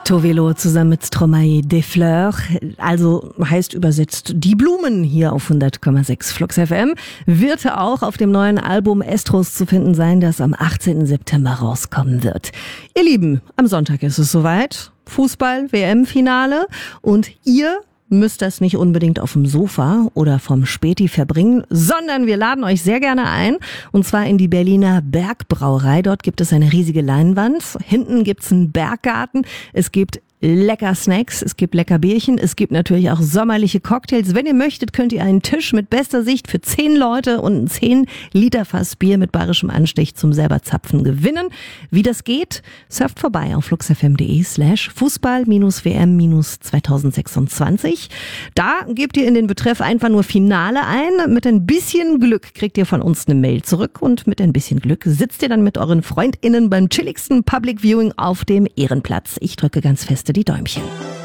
Tovelo zusammen mit Stromae des Fleurs, also heißt übersetzt die Blumen hier auf 100,6 Flux FM, wird auch auf dem neuen Album Estros zu finden sein, das am 18. September rauskommen wird. Ihr Lieben, am Sonntag ist es soweit. Fußball-WM-Finale und ihr müsst das nicht unbedingt auf dem Sofa oder vom Späti verbringen, sondern wir laden euch sehr gerne ein, und zwar in die Berliner Bergbrauerei. Dort gibt es eine riesige Leinwand, hinten gibt's einen Berggarten, es gibt lecker Snacks, es gibt lecker Bierchen, es gibt natürlich auch sommerliche Cocktails. Wenn ihr möchtet, könnt ihr einen Tisch mit bester Sicht für 10 Leute und ein 10 Liter Fass Bier mit bayerischem Anstich zum selber Zapfen gewinnen. Wie das geht, surft vorbei auf fluxfm.de/Fußball-WM-2026. Da gebt ihr in den Betreff einfach nur Finale ein. Mit ein bisschen Glück kriegt ihr von uns eine Mail zurück und mit ein bisschen Glück sitzt ihr dann mit euren FreundInnen beim chilligsten Public Viewing auf dem Ehrenplatz. Ich drücke ganz fest die Däumchen.